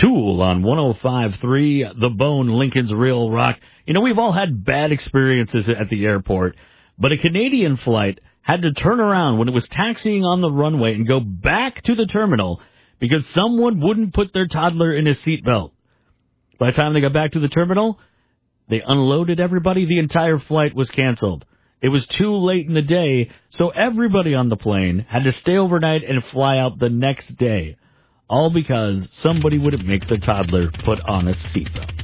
Tool on 105.3 The Bone, Lincoln's Real Rock. You know, we've all had bad experiences at the airport, but a Canadian flight had to turn around when it was taxiing on the runway and go back to the terminal because someone wouldn't put their toddler in his seatbelt. By the time they got back to the terminal, they unloaded everybody. The entire flight was canceled. It was too late in the day, so everybody on the plane had to stay overnight and fly out the next day. All because somebody wouldn't make the toddler put on a seatbelt.